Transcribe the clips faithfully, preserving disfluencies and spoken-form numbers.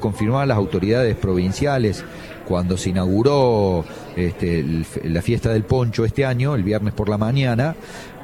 confirmaban las autoridades provinciales cuando se inauguró este, el, la fiesta del poncho este año, el viernes por la mañana,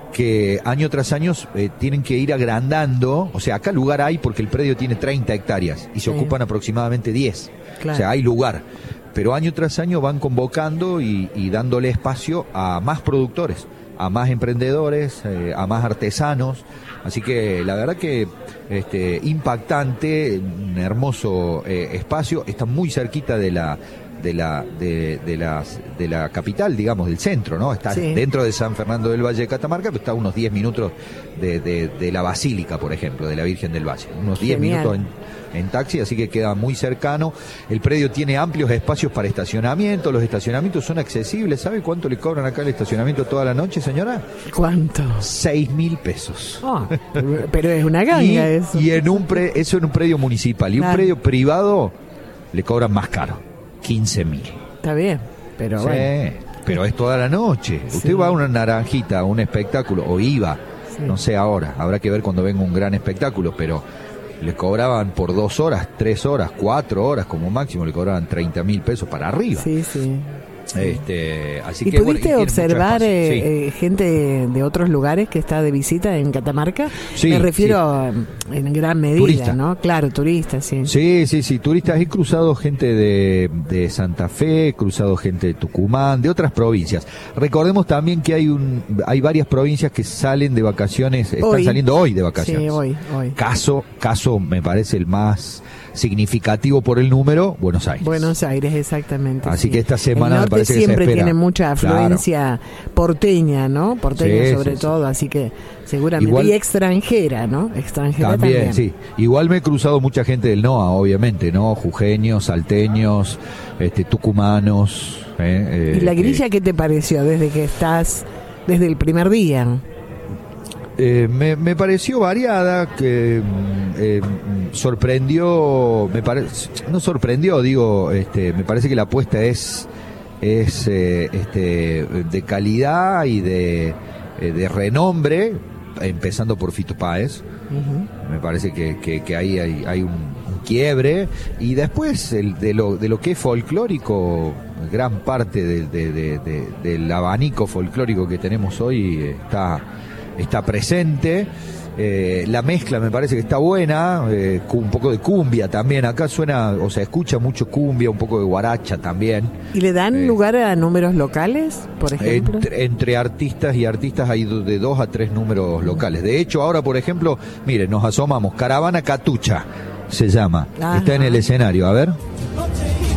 que año tras año eh, tienen que ir agrandando. O sea, acá lugar hay porque el predio tiene treinta hectáreas y se sí. ocupan aproximadamente diez. Claro. O sea, hay lugar. Pero año tras año van convocando y, y dándole espacio a más productores, a más emprendedores, eh, a más artesanos. Así que la verdad que este, impactante, un hermoso eh, espacio. Está muy cerquita de la de la de, de las de la capital, digamos, del centro, ¿no? Está sí. dentro de San Fernando del Valle de Catamarca, pero está a unos diez minutos de, de, de la Basílica, por ejemplo, de la Virgen del Valle. Unos diez minutos en, en taxi, así que queda muy cercano. El predio tiene amplios espacios para estacionamiento, los estacionamientos son accesibles. ¿Sabe cuánto le cobran acá el estacionamiento toda la noche, señora? ¿Cuánto? Seis mil pesos. Oh, pero es una ganga y, eso. Y en un pre, eso en un predio municipal. Y claro. un predio privado le cobran más caro. quince mil. Está bien, pero sí, bueno. Pero es toda la noche. Sí. Usted va a una naranjita, a un espectáculo, o iba, sí. no sé ahora, habrá que ver cuando venga un gran espectáculo, pero le cobraban por dos horas, tres horas, cuatro horas como máximo, le cobraban treinta mil pesos para arriba. Sí, sí. Sí. Este, así ¿Y que, pudiste bueno, y observar eh, sí. eh, gente de otros lugares que está de visita en Catamarca? Sí, me refiero sí. en gran medida, turista. ¿No? Claro, turistas, sí. Sí, sí, sí, turistas. He cruzado gente de, de Santa Fe, he cruzado gente de Tucumán, de otras provincias. Recordemos también que hay un, hay varias provincias que salen de vacaciones, están hoy. saliendo hoy de vacaciones. Sí, hoy, hoy. Caso, caso me parece el más significativo por el número, Buenos Aires. Buenos Aires, exactamente. Así sí. que esta semana el me parece que se siempre espera. Tiene mucha afluencia claro. porteña, ¿no? Porteña sí, sobre sí, todo, sí. así que seguramente. Igual, y extranjera, ¿no? Extranjera también. También, sí. Igual me he cruzado mucha gente del N O A, obviamente, ¿no? Jujeños, salteños, este, tucumanos. Eh, ¿Y la eh, grilla eh, qué te pareció desde que estás, desde el primer día? Eh, me, me pareció variada, que eh, sorprendió, me parece, no sorprendió, digo, este, me parece que la apuesta es es eh, este de calidad y de, eh, de renombre, empezando por Fito Páez. Uh-huh. Me parece que, que, que ahí hay, hay un, un quiebre, y después el, de lo de lo que es folclórico, gran parte de, de, de, de, del abanico folclórico que tenemos hoy está está presente. Eh, la mezcla me parece que está buena, eh, un poco de cumbia también, acá suena, o sea, escucha mucho cumbia, un poco de guaracha también. ¿Y le dan eh, lugar a números locales, por ejemplo? Entre, entre artistas y artistas hay de dos a tres números locales. De hecho, ahora, por ejemplo, miren, nos asomamos, Caravana Catucha se llama, Ajá. Está en el escenario, a ver.